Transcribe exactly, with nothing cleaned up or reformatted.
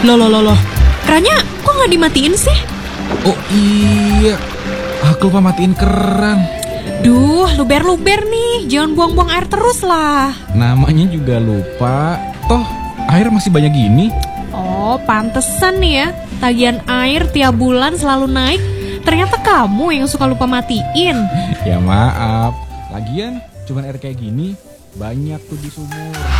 Loh, loh, loh, loh. Kerannya kok nggak dimatiin sih? Oh iya, aku lupa matiin keran. Duh, luber-luber nih. Jangan buang-buang air terus lah. Namanya juga lupa. Toh, air masih banyak gini. Oh, pantesan nih ya. Tagihan air tiap bulan selalu naik. Ternyata kamu yang suka lupa matiin. Ya maaf. Lagian, cuman air kayak gini banyak tuh di sumur.